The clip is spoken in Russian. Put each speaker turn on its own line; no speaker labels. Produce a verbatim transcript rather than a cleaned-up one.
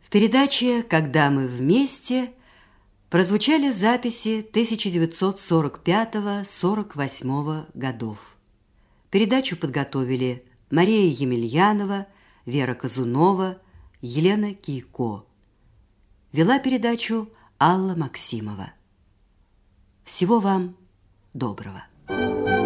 В передаче «Когда мы вместе» прозвучали записи тысяча девятьсот сорок пятого — сорок восьмого годов. Передачу подготовили Мария Емельянова, Вера Казунова, Елена Кийко. Вела передачу Алла Максимова. Всего вам доброго.